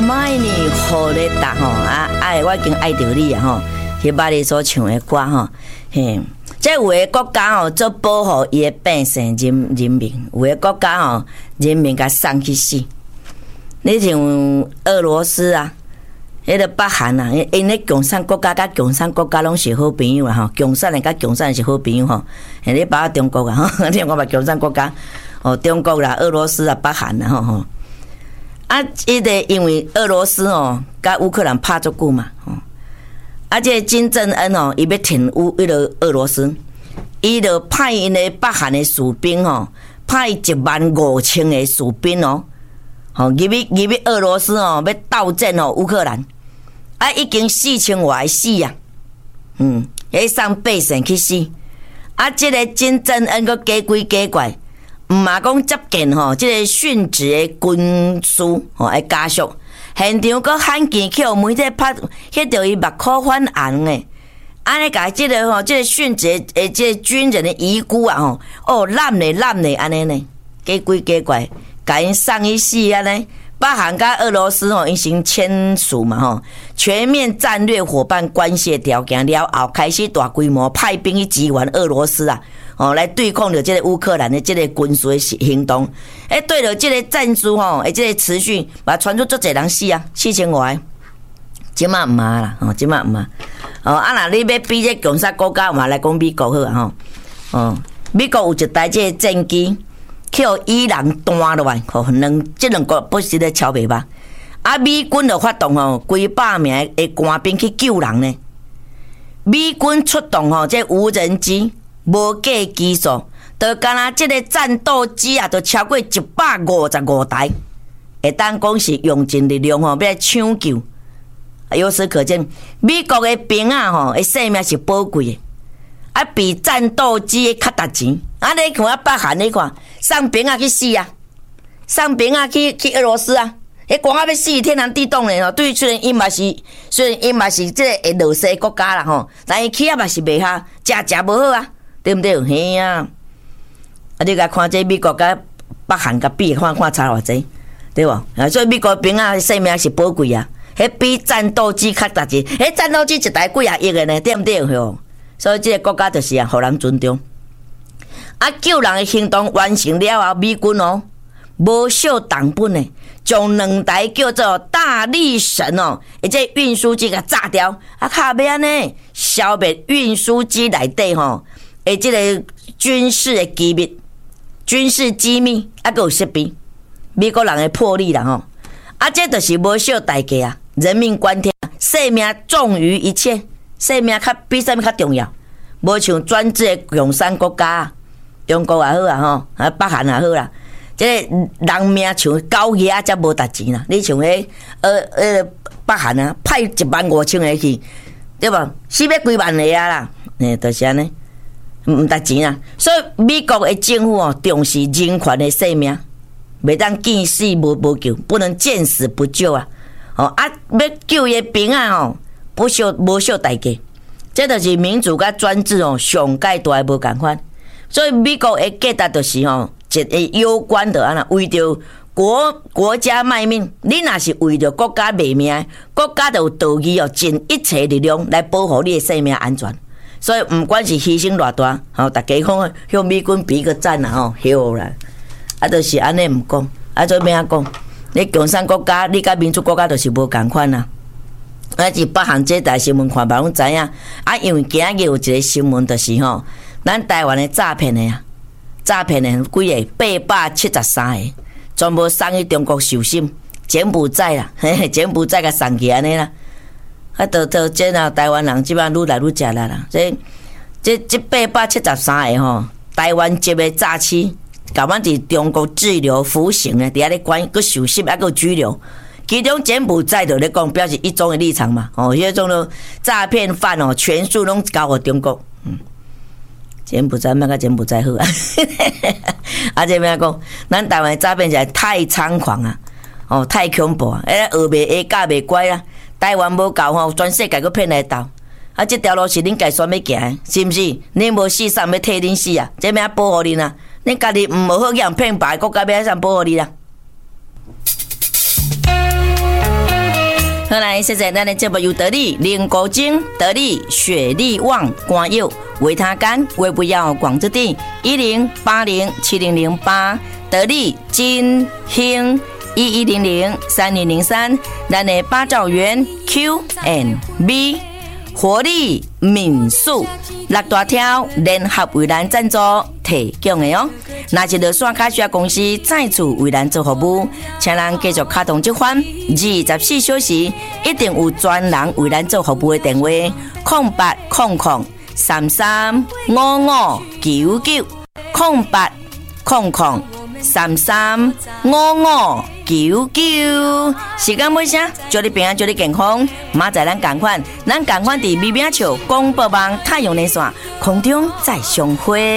买呢好咧打吼啊！爱我已经爱着你啊吼，迄捌你所唱的歌吼，嘿，即有个国家吼做保护伊的百姓人民，有个国家吼人民甲送去死。你像俄罗斯啊，迄个北韩啊，因咧共产国家甲共产国家拢是好朋友啊吼，共产的甲共产是好朋友吼。你包括中国啊吼，中国嘛共产国家哦，中国啦、俄罗斯啊、北韩啊吼。啊，伊个因为俄罗斯哦，甲乌克兰拍足久嘛，哦，啊，这金正恩哦，伊要挺迄个俄罗斯，伊就派因的北韩的士兵哦，派15000个士兵哦，哦，入去俄罗斯哦，要斗战哦乌克兰，啊，已经4000外死啊，迄送百姓去死，啊，这个金正恩个假鬼假怪。毋嘛讲接近吼，即个殉职的军事吼会加速，现场搁罕见去互媒体拍，迄着伊目眶泛红诶，安尼甲即个吼，即个殉职的即个军人的遗孤啊吼，哦烂嘞安尼呢，假鬼假怪，甲因送去死安尼。北韩甲俄罗斯吼，因先签署嘛吼，全面战略伙伴关系条件了后，开始大规模派兵去支援俄罗斯啊。哦，来对抗着这个乌克兰的这个军事的行动，对着这个战术吼，这个持续，把传出足侪人死啊，4000外，即马毋嘛啦，哦，即马毋嘛，哦，啊，若你要比这共产国家嘛，来讲美国好啊，吼，哦，美国有一台这个战机，去互伊朗弹落来，吼，这两个不是咧超袂吧？啊，美军就发动吼，几百名的官兵去救人呢。美军出动吼，这无人机。无假技术，就敢若即个战斗机啊，就超过155台，会当讲是用尽力量吼，要来抢救。由此可见，美国的兵啊吼，的性命是宝贵的，啊比战斗机的较值钱。啊，你看北韩，你看送兵啊去死啊，送兵啊去俄罗斯啊，迄光啊要死天寒地冻的吼。对，虽然因嘛是即个会落势国家啦吼，但伊起啊嘛是袂下，食无好啊。对不对？嘿啊！啊，你甲看这美国甲北韩甲比，看差偌济，对无？啊，所以美国兵啊，性命是宝贵啊，迄比战斗机较值钱，迄战斗机一台几啊亿的呢，对不对？吼，所以这个国家就是啊，互人尊重。啊，救人的行动完成了后，美军哦，无惜成本的，将2台叫做大力神哦，这运输机甲炸掉，啊，卡要安尼消灭运输机内底吼。这个军事的机密、军事机密，还有设备，美国人的魄力啦吼，啊，这就是无惜代价啊！人命关天，性命重于一切，性命比什么较重要？无像专制的共产国家啊，中国也好啊吼，啊北韩也好啦，这个人命像狗牙才无值钱啦。你像北韩啊，派15000个去，对无？死要几万个啊啦，就是安尼。毋值钱啊！所以美国的政府哦，重视人权的性命，袂当见死无救，不能见死不救啊！哦啊，要救伊兵啊吼，无惜代价，这就是民主甲专制哦，上界大无共款。所以美国的价值就是吼，一个有关的安那，为着国家卖命，你若是为着国家卖命，国家就有道义哦，尽一切力量来保护你的性命安全。所以不管是牺牲偌大，吼，大家讲向美军比个赞啦，吼，好啦，啊，就是安尼毋讲，啊，做咩讲？你共产国家，你甲民主国家就是无共款啦。啊，是北韩这台新闻看吧，拢知影。啊，因为今日有一个新闻，就是吼，咱台湾的诈骗的啊，诈骗的几个873个，全部送去中国受审，柬埔寨啦，柬埔寨甲送去安尼啦。啊，这台湾人即摆愈来愈食力啦。这873个吼，台湾籍的诈欺，甲阮伫中国滞留服刑诶，伫遐咧关，佮受审，还佮拘留。其中柬埔寨就咧讲，表示一中的立场嘛。哦，迄种咯诈骗犯哦，全数拢交互中国。柬埔寨莫甲柬埔寨好啊！啊，这边讲，咱台湾诈骗起来太猖狂啊！哦，太恐怖啊！学袂教袂乖啦。台湾无够吼，全世界佫骗来斗，啊！这条路是恁家选要行，是毋是？恁无死，啥要替恁死啊？这咩保护恁啊？恁家己毋好去人骗别国家，要啥保护恁啊？ 好来，现在咱的节目由得力、灵高精、得力、雪力旺、光佑、维他干、微不要广之地10807008，得力金兴11003003，咱的八兆元 Q&B。活力民宿六大条联合为咱赞助提供的哦。那一个线卡需要公司再次为咱做服务，请咱继续卡动这款24小时一定有专人为咱做服务的电话0800335599 0800335599。时间尾声，祝你平安，祝你健康。明仔咱同款伫微名笑广播网太阳连线空中再相会。